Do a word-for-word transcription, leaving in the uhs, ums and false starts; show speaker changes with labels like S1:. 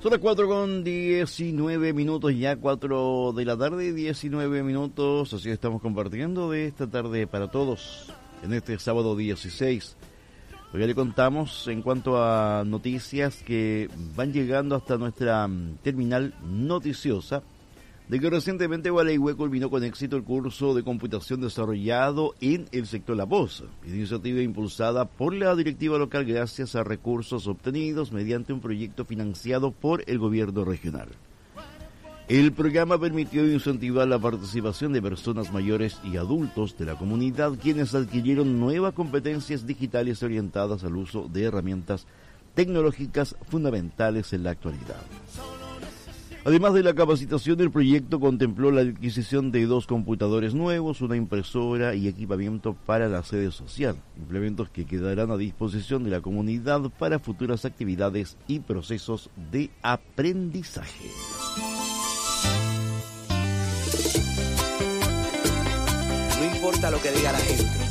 S1: Son las cuatro con diecinueve minutos, ya cuatro de la tarde, diecinueve minutos, así estamos compartiendo de esta tarde para todos, en este sábado dieciséis. Hoy ya le contamos en cuanto a noticias que van llegando hasta nuestra terminal noticiosa, de que recientemente Gualeguay culminó con éxito el curso de computación desarrollado en el sector La Voz, iniciativa impulsada por la directiva local gracias a recursos obtenidos mediante un proyecto financiado por el gobierno regional. El programa permitió incentivar la participación de personas mayores y adultos de la comunidad, quienes adquirieron nuevas competencias digitales orientadas al uso de herramientas tecnológicas fundamentales en la actualidad. Además de la capacitación, el proyecto contempló la adquisición de dos computadores nuevos, una impresora y equipamiento para la sede social, implementos que quedarán a disposición de la comunidad para futuras actividades y procesos de aprendizaje.
S2: No importa lo que diga la gente,